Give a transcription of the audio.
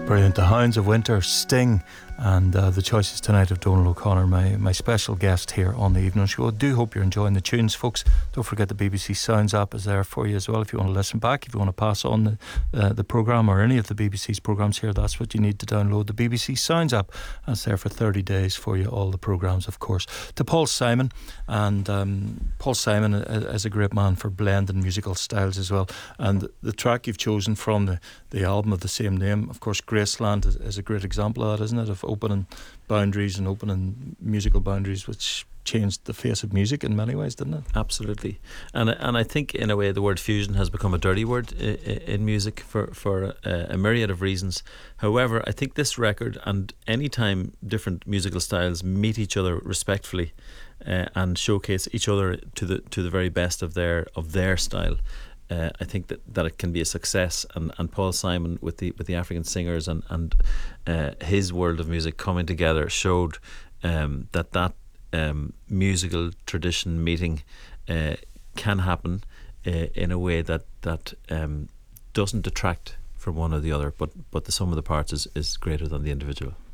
Brilliant. The Hounds of Winter, Sting, and the choices tonight of Donal O'Connor, my special guest here on the evening show. I do hope you're enjoying the tunes, folks. Don't forget the BBC Sounds app is there for you as well if you want to listen back, if you want to pass on the programme or any of the BBC's programmes here. That's what you need to download, the BBC Sounds app. That's there for 30 days for you, all the programmes, of course. To Paul Simon, and Paul Simon is a great man for blending musical styles as well. And the track you've chosen from the album of the same name, of course, Graceland is a great example of that, isn't it? Of opening boundaries and opening musical boundaries, which changed the face of music in many ways, didn't it? Absolutely. And I think in a way the word fusion has become a dirty word in music for a myriad of reasons. However, I think this record, and any time different musical styles meet each other respectfully and showcase each other to the very best of their style, I think that it can be a success, and Paul Simon with the African singers and his world of music coming together showed that musical tradition meeting can happen in a way that doesn't detract from one or the other, but the sum of the parts is greater than the individual.